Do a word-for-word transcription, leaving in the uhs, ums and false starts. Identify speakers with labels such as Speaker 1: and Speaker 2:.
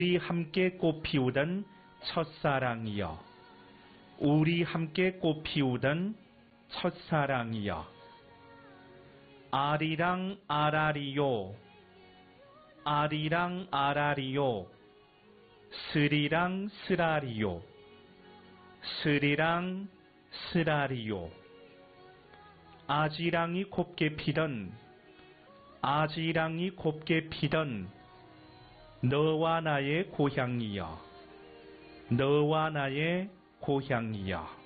Speaker 1: 우리 함께 꽃 피우던 첫사랑이여. 우리 함께 꽃 피우던 첫사랑이여. 아리랑 아라리요. 아리랑 아라리요. 스리랑 스라리요. 스리랑 스라리요. 아지랑이 곱게 피던 아지랑이 곱게 피던 너와 나의 고향이여. 너와 나의 고향이여.